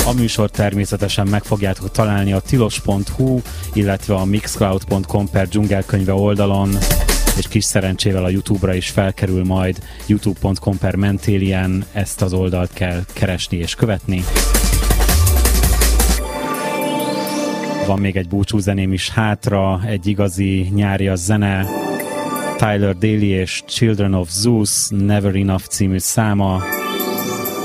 A műsor természetesen meg fogjátok találni a tilos.hu, illetve a mixcloud.com/dzsungelkönyve oldalon, és kis szerencsével a YouTube-ra is felkerül majd youtube.com/Mentélien, ezt az oldalt kell keresni és követni. Van még egy búcsúzeném is hátra, egy igazi nyárias zene, Tyler Daly és Children of Zeus, Never Enough című száma.